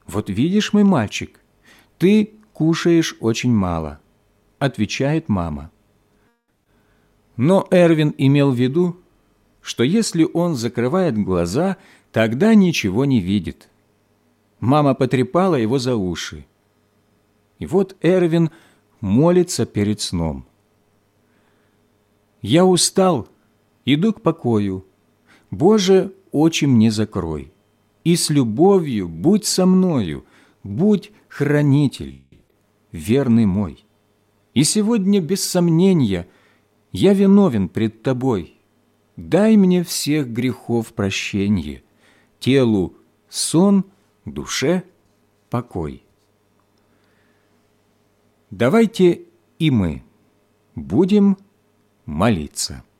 «Вот видишь, мой мальчик, ты кушаешь очень мало», – отвечает мама. Но Эрвин имел в виду, что если он закрывает глаза, тогда ничего не видит. Мама потрепала его за уши. И вот Эрвин молится перед сном. «Я устал, иду к покою. Боже, очи мне закрой, и с любовью будь со мною, будь хранитель, верный мой. И сегодня, без сомнения, я виновен пред Тобой. Дай мне всех грехов прощенье, телу сон, душе покой». Давайте и мы будем молиться.